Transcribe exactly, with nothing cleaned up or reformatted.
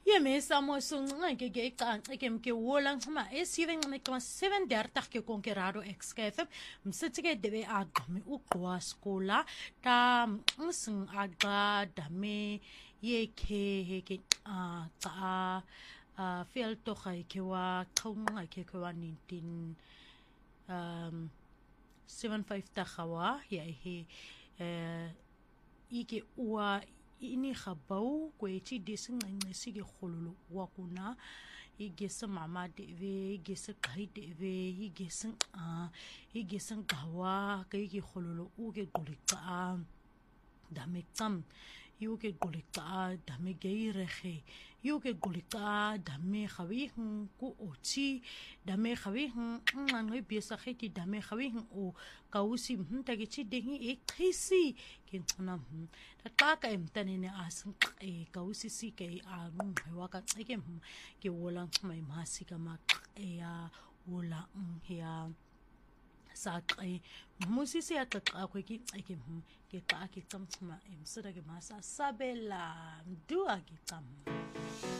Yemesa mosunga ke ke icanca ke mke wolang xama esiven ngama seven thirty ke konkerado excafem msithi ke debe agqami uqwa skola ta msing agqa dame yekhe ke a ca a fel to khai ke wa qhunga ke ke wa nineteen um seven five ta khawa ya he eh ike uwa ini khabau kweti disinqenqisi ke khululu wakuna igese mama deve igese qhi deve igese a igese qawa ke ke khululu uke quliqa dame qam yuke quliqa dame geirege yuke quliqa dame khawi ku ochi dame khawi nqanqi bisa khiti dame khawi o kawusi mta ke chidengi eqhisi ke nxana taqaka emtanene asin e kawusi si ke a ngqwa ka xeke ke wola nxma imasi ka ma ya wola ya saqe musisi ya xaxa kweki xeke ke xa ke xamxma emsira ke masa sabela mdu ake xam